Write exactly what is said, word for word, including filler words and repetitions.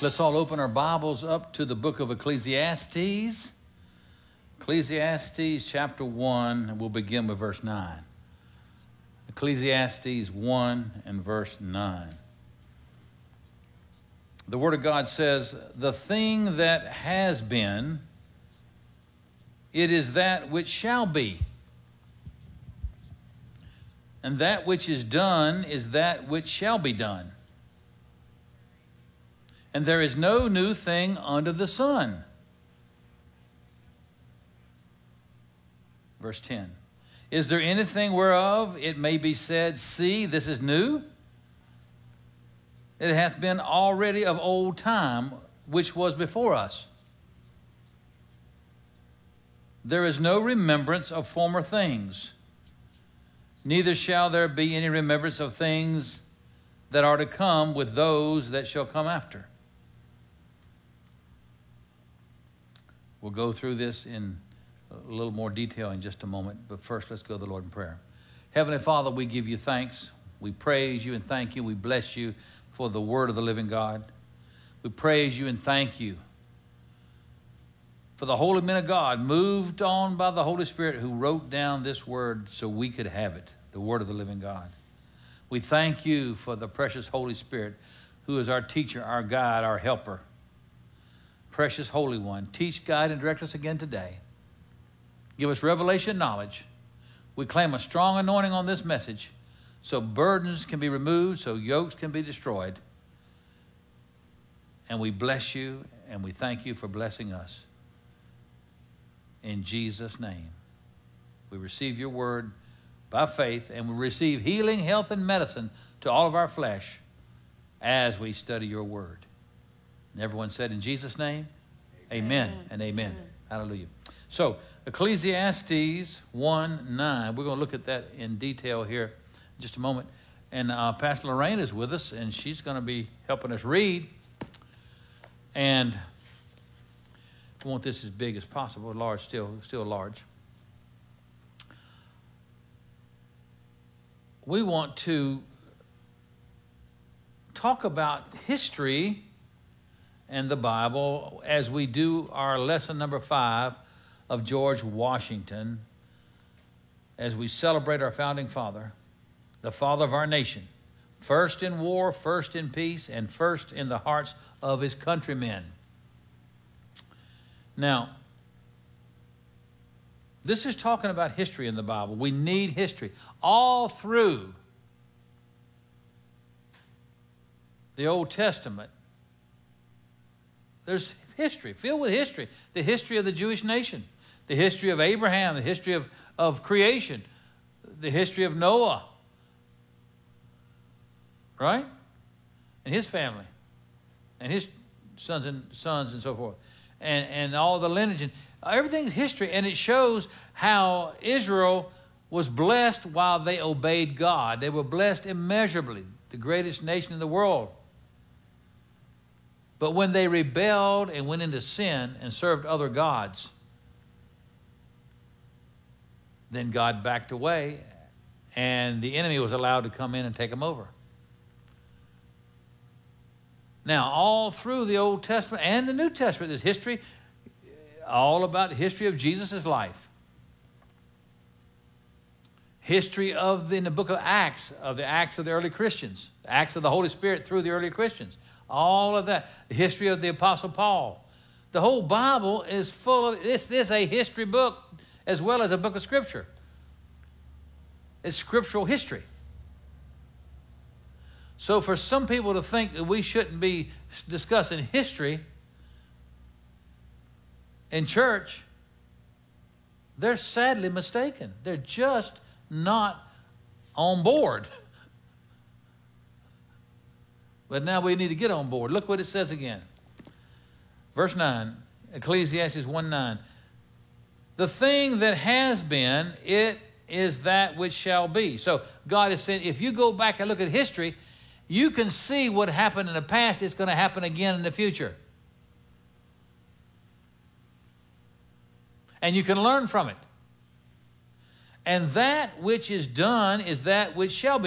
Let's all open our Bibles up to the book of Ecclesiastes. Ecclesiastes chapter one, and we'll begin with verse nine. Ecclesiastes one and verse nine. The Word of God says, "The thing that has been, it is that which shall be. And that which is done is that which shall be done. And there is no new thing under the sun." Verse ten. "Is there anything whereof it may be said, See, this is new? It hath been already of old time, which was before us. There is no remembrance of former things, neither shall there be any remembrance of things that are to come with those that shall come after." We'll go through this in a little more detail in just a moment, but first let's go to the Lord in prayer. Heavenly Father, we give you thanks. We praise you and thank you. We bless you for the word of the living God. We praise you and thank you for the holy men of God, moved on by the Holy Spirit, who wrote down this word so we could have it, the word of the living God. We thank you for the precious Holy Spirit, who is our teacher, our guide, our helper. Precious Holy One, teach, guide, and direct us again today. Give us revelation knowledge. We claim a strong anointing on this message so burdens can be removed, so yokes can be destroyed. And we bless you and we thank you for blessing us. In Jesus' name, we receive your word by faith, and we receive healing, health, and medicine to all of our flesh as we study your word. And everyone said, in Jesus' name, amen, amen and amen. Amen. Hallelujah. So, Ecclesiastes one nine, we're going to look at that in detail here in just a moment. And uh, Pastor Lorraine is with us, and she's going to be helping us read. And we want this as big as possible, large, still, still large. We want to talk about history and the Bible as we do our lesson number five of George Washington, as we celebrate our founding father, the father of our nation, first in war, first in peace, and first in the hearts of his countrymen. Now, this is talking about history in the Bible. We need history. All through the Old Testament, there's history, filled with history. The history of the Jewish nation, the history of Abraham, the history of, of creation, the history of Noah, right? And his family, and his sons and sons and so forth, and, and all the lineage. And everything's history, and it shows how Israel was blessed while they obeyed God. They were blessed immeasurably, the greatest nation in the world. But when they rebelled and went into sin and served other gods, then God backed away, and the enemy was allowed to come in and take them over. Now, all through the Old Testament and the New Testament, there's history, all about the history of Jesus' life. History of the, in the book of Acts, of the Acts of the early Christians, Acts of the Holy Spirit through the early Christians. All of that. The history of the Apostle Paul. The whole Bible is full of, this, this is a history book as well as a book of Scripture. It's scriptural history. So for some people to think that we shouldn't be discussing history in church, they're sadly mistaken. They're just not on board. But now we need to get on board. Look what it says again. Verse nine, Ecclesiastes one nine. "The thing that has been, it is that which shall be." So God is saying, if you go back and look at history, you can see what happened in the past. It's going to happen again in the future. And you can learn from it. And that which is done is that which shall be.